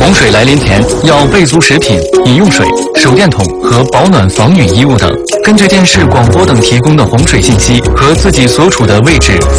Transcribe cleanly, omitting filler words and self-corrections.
洪水来临前要备足食品、饮用水、手电筒和保暖防雨衣物等。根据电视、广播等提供的洪水信息和自己所处的位置